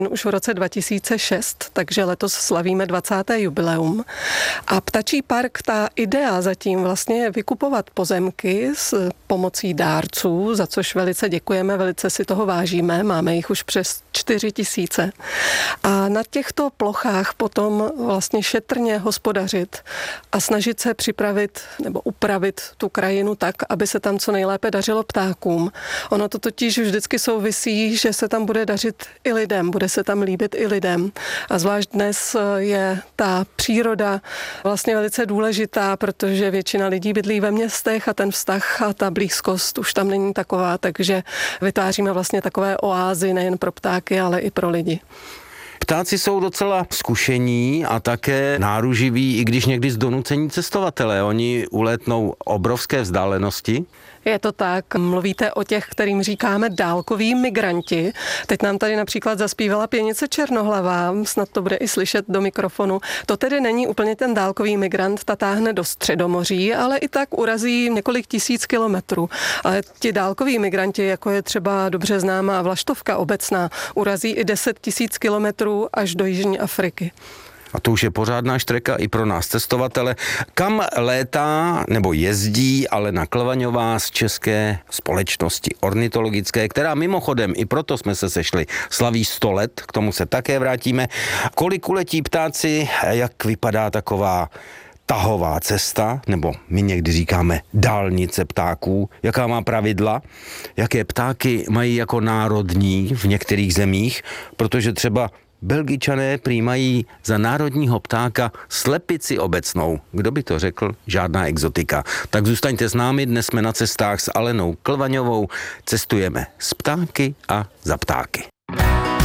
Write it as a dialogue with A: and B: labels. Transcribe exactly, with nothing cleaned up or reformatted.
A: už v roce dva tisíce šest, takže letos slavíme dvacáté jubileum. A ptačí park, ta idea zatím vlastně je vykupovat pozemky s pomocí dárců, za což velice děkujeme, velice si toho vážíme, máme jich už přes čtyři tisíce. A na těchto plochách potom vlastně šetrně hospodařit a snažit se připravit nebo upravit tu krajinu tak, aby se tam co nejlépe dařilo ptákům. Ono to totiž vždycky souvisí, že se tam bude dařit i lidem, bude se tam líbit i lidem. A zvlášť dnes je ta příroda vlastně velice důležitá, protože většina lidí bydlí ve městech a ten vztah a ta blízkost už tam není taková, takže vytváříme vlastně takové oázy nejen pro ptáky, ale i pro lidi.
B: Ptáci jsou docela zkušení a také náruživí, i když někdy z donucení cestovatelé. Oni ulétnou obrovské vzdálenosti.
A: Je to tak, mluvíte o těch, kterým říkáme dálkoví migranti. Teď nám tady například zaspívala pěnice Černohlavá, snad to bude i slyšet do mikrofonu. To tedy není úplně ten dálkový migrant, ta táhne do Středomoří, ale i tak urazí několik tisíc kilometrů. Ale ti dálkoví migranti, jako je třeba dobře známá Vlaštovka obecná, urazí i deset tisíc kilometrů až do Jižní Afriky.
B: A to už je pořádná štreka i pro nás cestovatele. Kam létá nebo jezdí Alena Klvaňová z České společnosti ornitologické, která mimochodem, i proto jsme se sešli, slaví sto let, k tomu se také vrátíme. Kolik uletí ptáci, jak vypadá taková tahová cesta, nebo my někdy říkáme dálnice ptáků, jaká má pravidla, jaké ptáky mají jako národní v některých zemích, protože třeba Belgičané přijímají za národního ptáka slepici obecnou. Kdo by to řekl? Žádná exotika. Tak zůstaňte s námi, dnes jsme na cestách s Alenou Klvaňovou. Cestujeme s ptáky a za ptáky.